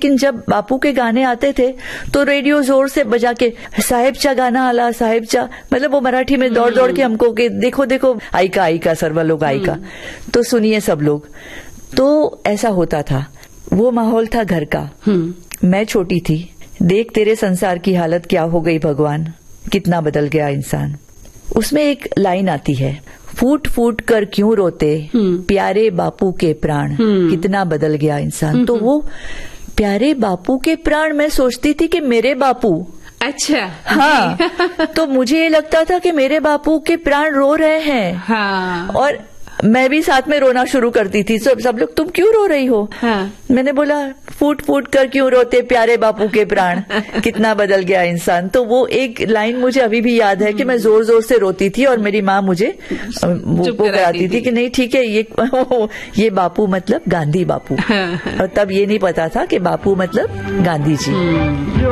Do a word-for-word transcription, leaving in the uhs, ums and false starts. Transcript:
लेकिन जब बापू के गाने आते थे तो रेडियो जोर से बजा के साहेबचा गाना आला, साहेबचा, मतलब वो मराठी में दौड़ दौड़ के हमको कि देखो देखो आइका आइका सर्व लोग आइका, तो सुनिए सब लोग। तो ऐसा होता था, वो माहौल था घर का। मैं छोटी थी। देख तेरे संसार की हालत क्या हो गई भगवान, कितना बदल गया इंसान। उसमें एक लाइन आती है, फूट फूट कर क्यों रोते प्यारे बापू के प्राण, कितना बदल गया इंसान। तो वो प्यारे बापू के प्राण, मैं सोचती थी कि मेरे बापू, अच्छा, हाँ, तो मुझे ये लगता था कि मेरे बापू के प्राण रो रहे हैं। हाँ। और मैं भी साथ में रोना शुरू करती थी। सब सब लोग तुम क्यों रो रही हो? हाँ। मैंने बोला फूट फूट कर क्यों रोते प्यारे बापू के प्राण, कितना बदल गया इंसान। तो वो एक लाइन मुझे अभी भी याद है कि मैं जोर जोर से रोती थी और मेरी माँ मुझे वो कराती थी कि नहीं ठीक है, ये ये बापू मतलब गांधी बापू। और तब ये नहीं पता था कि बापू मतलब गांधी जी।